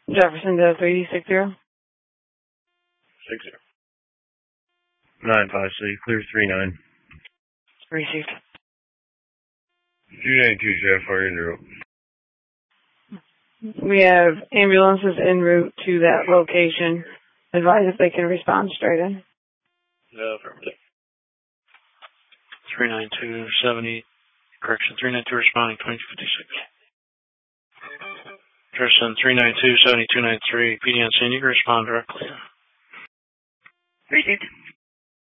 Jeffersonville 360. 60. 956, clear 39. Received. 292, Jeff, are en route. We have ambulances en route to that location. Advise if they can respond straight in. No, affirmative. 392-70, correction, 392 responding, 2256. Tristan, 392-7293, PD on scene, you can respond directly. Received.